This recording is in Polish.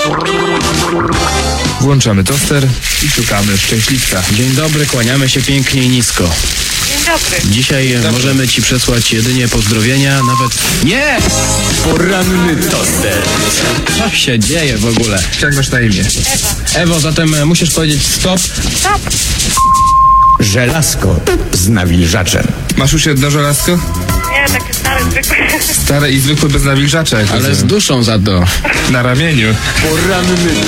Włączamy toster i szukamy szczęśliwca. Dzień dobry, kłaniamy się pięknie i nisko. Dzień dobry. Dzisiaj możemy ci przesłać jedynie pozdrowienia, nawet... Nie! Poranny toster. Co się dzieje w ogóle? Jak masz na imię? Ewo, zatem musisz powiedzieć stop. Stop. Żelazko z nawilżaczem. Masz już jedno żelazko? Nie, takie stare, zwykłe. Stare i zwykłe bez nawilżacza. Ale z duszą za to. Na ramieniu. Poranny